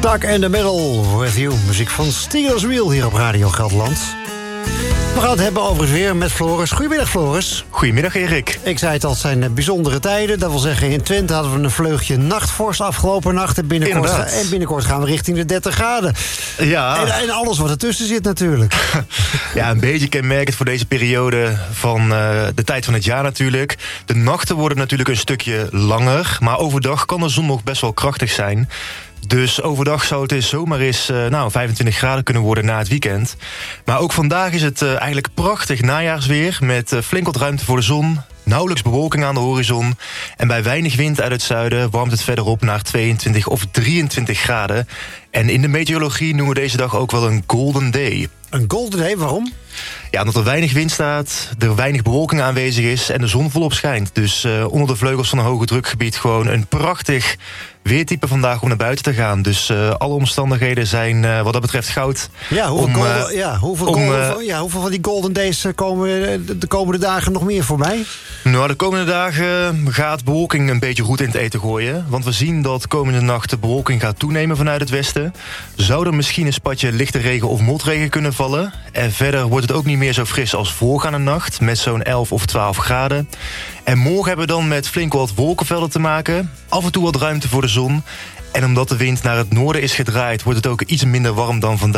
Dark in the Middle with you. Muziek van Steelers Wheel hier op Radio Gelderland. We gaan het hebben over het weer met Floris. Goedemiddag, Floris. Goedemiddag, Erik. Ik zei het al, het zijn bijzondere tijden. Dat wil zeggen, in Twente hadden we een vleugje nachtvorst afgelopen nacht. En binnenkort gaan we richting de 30 graden. Ja. En alles wat ertussen zit natuurlijk. Ja, een beetje kenmerkend voor deze periode van de tijd van het jaar natuurlijk. De nachten worden natuurlijk een stukje langer. Maar overdag kan de zon nog best wel krachtig zijn. Dus overdag zou het zomaar eens 25 graden kunnen worden na het weekend. Maar ook vandaag is het eigenlijk prachtig najaarsweer met flink wat ruimte voor de zon. Nauwelijks bewolking aan de horizon. En bij weinig wind uit het zuiden warmt het verder op naar 22 of 23 graden. En in de meteorologie noemen we deze dag ook wel een golden day. Een golden day, waarom? Ja, omdat er weinig wind staat, er weinig bewolking aanwezig is en de zon volop schijnt. Dus onder de vleugels van een hoge drukgebied gewoon een prachtig weertype vandaag om naar buiten te gaan. Dus alle omstandigheden zijn wat dat betreft goud. Ja, hoeveel van die golden days komen de komende dagen nog meer voorbij? Nou, de komende dagen gaat bewolking een beetje goed in het eten gooien. Want we zien dat komende nacht de bewolking gaat toenemen vanuit het westen. Zou er misschien een spatje lichte regen of motregen kunnen vallen. En verder wordt het ook niet meer zo fris als voorgaande nacht, met zo'n 11 of 12 graden. En morgen hebben we dan met flink wat wolkenvelden te maken. Af en toe wat ruimte voor de zon. En omdat de wind naar het noorden is gedraaid, wordt het ook iets minder warm dan vandaag.